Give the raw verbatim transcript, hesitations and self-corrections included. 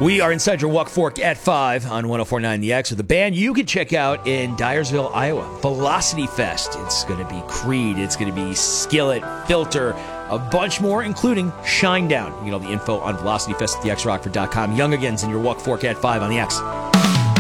We are inside your Walk Fork at five on one oh four point nine The X with the band you can check out in Dyersville, Iowa. Velocity Fest. It's going to be Creed. It's going to be Skillet, Filter, a bunch more, including Shinedown. You get all the info on Velocity Fest at the X Rockford dot com. Young Agains in your Walk Fork at five on The X.